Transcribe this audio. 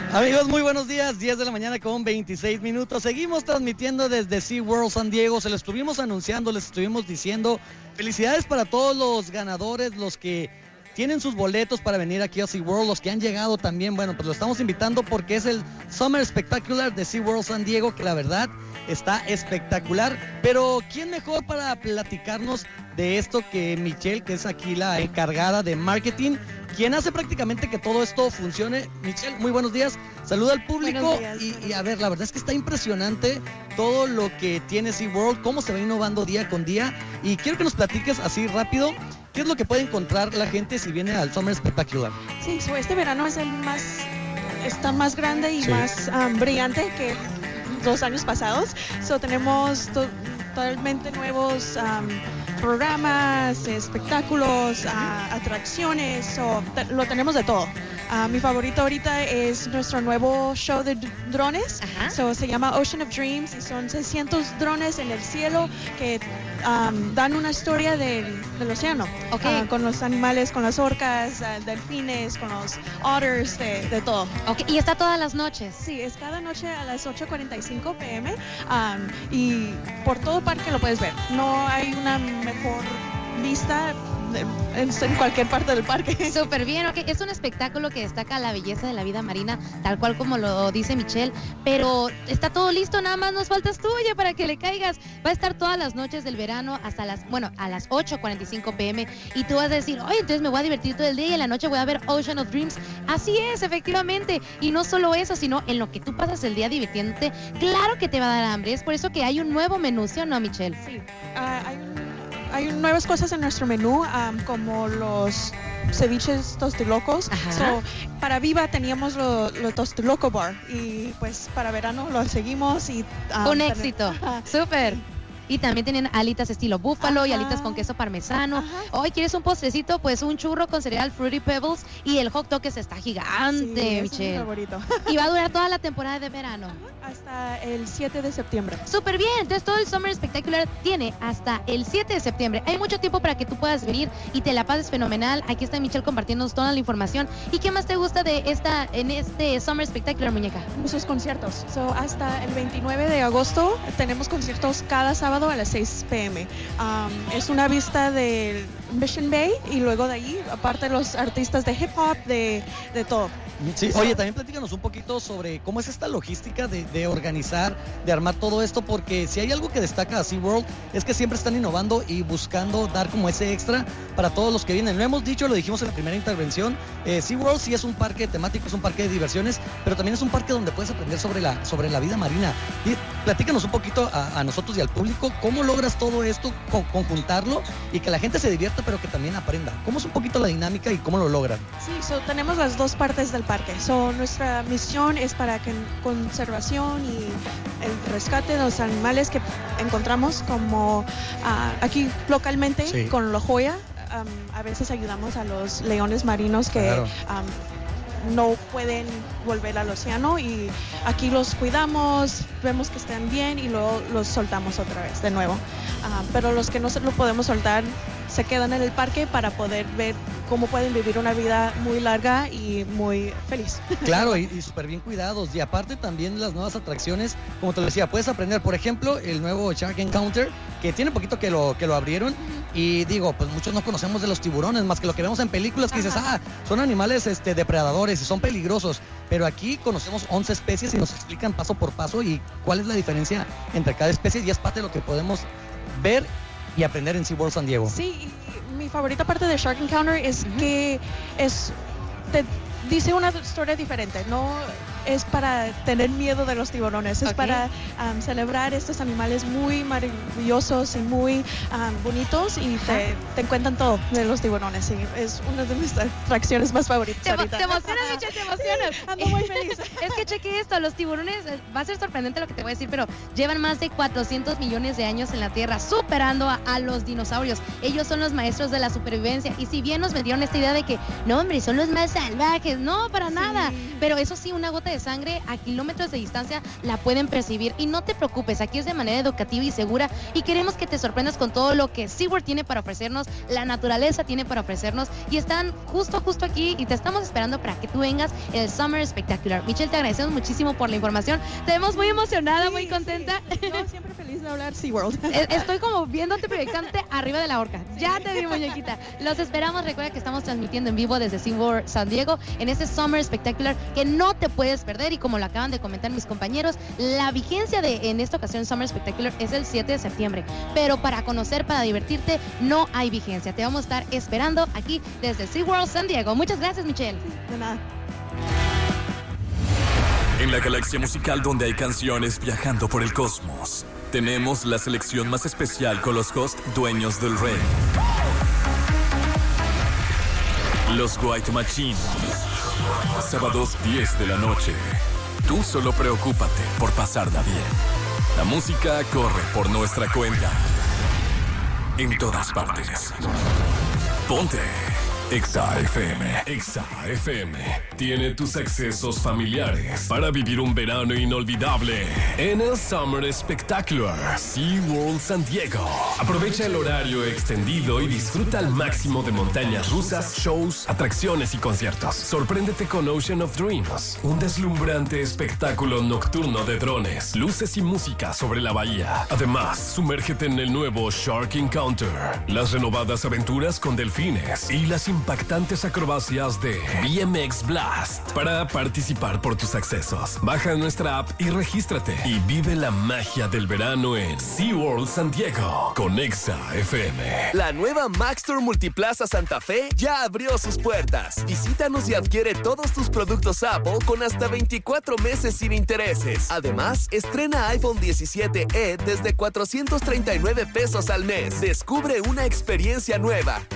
Amigos, muy buenos días, 10 de la mañana con 26 minutos. Seguimos transmitiendo desde SeaWorld San Diego. Se lo estuvimos anunciando, les estuvimos diciendo felicidades para todos los ganadores, los que tienen sus boletos para venir aquí a SeaWorld, los que han llegado también. Bueno, pues lo estamos invitando porque es el Summer Spectacular de SeaWorld San Diego, que la verdad está espectacular. Pero ¿quién mejor para platicarnos de esto que Michelle, que es aquí la encargada de marketing, quien hace prácticamente que todo esto funcione? Michelle, muy buenos días. Saluda al público y a ver, la verdad es que está impresionante todo lo que tiene SeaWorld, cómo se va innovando día con día. Y quiero que nos platiques así rápido, ¿qué es lo que puede encontrar la gente si viene al Summer Spectacular? Sí, este verano es está más grande y más brillante que los años pasados. Tenemos totalmente nuevos programas, espectáculos, atracciones, lo tenemos de todo. Mi favorito ahorita es nuestro nuevo show de drones. Se llama Ocean of Dreams y son 600 drones en el cielo que dan una historia del océano. Con los animales, con las orcas, delfines, con los otters, de todo. ¿Y está todas las noches? Sí, es cada noche a las 8:45 p.m. Y por todo parque lo puedes ver. No hay una mejor vista en cualquier parte del parque. Súper bien, es un espectáculo que destaca la belleza de la vida marina, tal cual como lo dice Michelle, pero está todo listo, nada más nos faltas tú, oye, para que le caigas. Va a estar todas las noches del verano hasta a las 8:45 p.m. y tú vas a decir, oye, entonces me voy a divertir todo el día y en la noche voy a ver Ocean of Dreams. Así es, efectivamente, y no solo eso, sino en lo que tú pasas el día divirtiéndote, claro que te va a dar hambre. Es por eso que hay un nuevo menú, ¿sí o no, Michelle? Sí, hay nuevas cosas en nuestro menú, como los ceviches tostilocos. Para Viva teníamos lo Tostiloco Bar y pues para verano lo seguimos y un éxito. Súper. Y también tienen alitas estilo búfalo y alitas con queso parmesano. Hoy quieres un postrecito, pues un churro con cereal Fruity Pebbles y el hot dog que está gigante, Michelle. Es mi favorito. Y va a durar toda la temporada de verano. Hasta el 7 de septiembre. Súper bien, entonces todo el Summer Spectacular tiene hasta el 7 de septiembre. Hay mucho tiempo para que tú puedas venir y te la pases fenomenal. Aquí está Michelle compartiéndonos toda la información. ¿Y qué más te gusta en este Summer Spectacular, muñeca? Muchos conciertos. Hasta el 29 de agosto tenemos conciertos cada sábado a las 6 p.m. Es una vista del Mission Bay y luego de ahí, aparte los artistas de hip hop, de todo. Sí, oye, también platícanos un poquito sobre cómo es esta logística de organizar, de armar todo esto, porque si hay algo que destaca a SeaWorld es que siempre están innovando y buscando dar como ese extra para todos los que vienen. Lo hemos dicho, lo dijimos en la primera intervención, SeaWorld sí es un parque temático, es un parque de diversiones, pero también es un parque donde puedes aprender sobre la vida marina. Y platícanos un poquito a nosotros y al público, ¿cómo logras todo esto, conjuntarlo y que la gente se divierta, pero que también aprenda? ¿Cómo es un poquito la dinámica y cómo lo logran? Sí, tenemos las dos partes del parque. Nuestra misión es para que conservación y el rescate de los animales que encontramos como aquí localmente con La Joya. A veces ayudamos a los leones marinos que no pueden volver al océano y aquí los cuidamos, vemos que están bien y luego los soltamos otra vez de nuevo. Pero los que no se lo podemos soltar se quedan en el parque para poder ver cómo pueden vivir una vida muy larga y muy feliz. Claro, y súper bien cuidados. Y aparte también las nuevas atracciones, como te decía, puedes aprender, por ejemplo, el nuevo Shark Encounter, que tiene poquito que lo abrieron. Y digo, pues muchos no conocemos de los tiburones, más que lo que vemos en películas, que dices, son animales depredadores y son peligrosos. Pero aquí conocemos 11 especies y nos explican paso por paso y cuál es la diferencia entre cada especie, y es parte de lo que podemos ver y aprender en SeaWorld San Diego. Sí, y mi favorita parte de Shark Encounter es que te dice una historia diferente, no es para tener miedo de los tiburones, es para celebrar estos animales muy maravillosos y muy bonitos y te cuentan todo de los tiburones, y es una de mis atracciones más favoritas ahorita. Te emocionas, Michelle, te emocionas. Ando muy feliz. Es que cheque esto, los tiburones, va a ser sorprendente lo que te voy a decir, pero llevan más de 400 millones de años en la Tierra, superando a los dinosaurios. Ellos son los maestros de la supervivencia, y si bien nos vendieron esta idea de que, no hombre, son los más salvajes, no, para nada, pero eso sí, una gota de de sangre a kilómetros de distancia la pueden percibir. Y no te preocupes, aquí es de manera educativa y segura y queremos que te sorprendas con todo lo que SeaWorld tiene para ofrecernos, la naturaleza tiene para ofrecernos y están justo aquí y te estamos esperando para que tú vengas el Summer Spectacular. Michelle, te agradecemos muchísimo por la información. Te vemos muy emocionada, muy contenta. Sí. No, siempre feliz de hablar SeaWorld. Estoy como viéndote proyectante arriba de la horca. Sí. Ya te vi, muñequita. Los esperamos. Recuerda que estamos transmitiendo en vivo desde SeaWorld San Diego en este Summer Spectacular que no te puedes perder y como lo acaban de comentar mis compañeros, la vigencia en esta ocasión Summer Spectacular es el 7 de septiembre. Pero para conocer, para divertirte, no hay vigencia. Te vamos a estar esperando aquí desde SeaWorld San Diego. Muchas gracias, Michelle. De nada. En la galaxia musical donde hay canciones viajando por el cosmos, tenemos la selección más especial con los hosts dueños del rey. Los White Machine. Sábados 10 de la noche. Tú solo preocúpate por pasarla bien. La música corre por nuestra cuenta. En todas partes. Ponte Exa FM. Exa FM tiene tus accesos familiares para vivir un verano inolvidable en el Summer Spectacular SeaWorld San Diego. Aprovecha el horario extendido y disfruta al máximo de montañas rusas, shows, atracciones y conciertos. Sorpréndete con Ocean of Dreams, un deslumbrante espectáculo nocturno de drones, luces y música sobre la bahía. Además, sumérgete en el nuevo Shark Encounter, las renovadas aventuras con delfines y las impactantes acrobacias de BMX Blast. Para participar por tus accesos, baja nuestra app y regístrate y vive la magia del verano en SeaWorld San Diego con Exa FM. La nueva Maxtor Multiplaza Santa Fe ya abrió sus puertas. Visítanos y adquiere todos tus productos Apple con hasta 24 meses sin intereses. Además, estrena iPhone 17e desde $439 al mes. Descubre una experiencia nueva.